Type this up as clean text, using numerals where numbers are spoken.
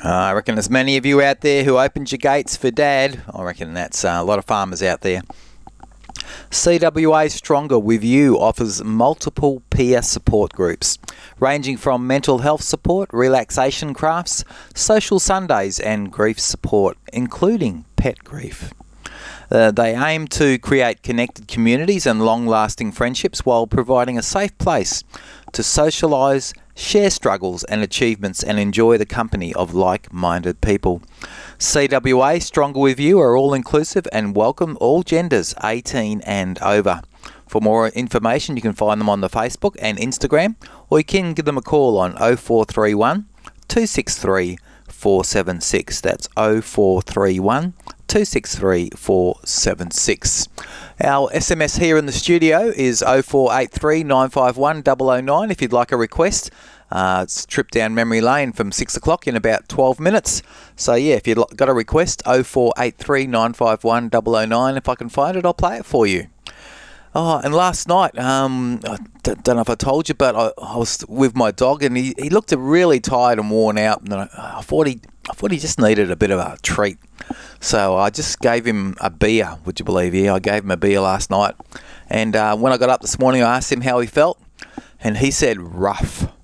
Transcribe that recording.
I reckon there's many of you out there who opened your gates for Dad. I reckon that's a lot of farmers out there. CWA Stronger With You offers multiple peer support groups, ranging from mental health support, relaxation crafts, social Sundays and grief support, including pet grief. They aim to create connected communities and long-lasting friendships while providing a safe place to socialise, share struggles and achievements and enjoy the company of like-minded people. CWA Stronger With You are all-inclusive and welcome all genders 18 and over. For more information, you can find them on the Facebook and Instagram, or you can give them a call on 0431 263 476. That's 0431 263 476. Our SMS here in the studio is 0483 951 009 if you'd like a request. It's a trip down memory lane from 6 o'clock in about 12 minutes. So yeah, if you've got a request, 0483 951 009. If I can find it, I'll play it for you. Oh, and last night, I don't know if I told you, but I was with my dog and he looked really tired and worn out. And I thought he just needed a bit of a treat. So I just gave him a beer, would you believe? Yeah, I gave him a beer last night. And when I got up this morning, I asked him how he felt. And he said rough.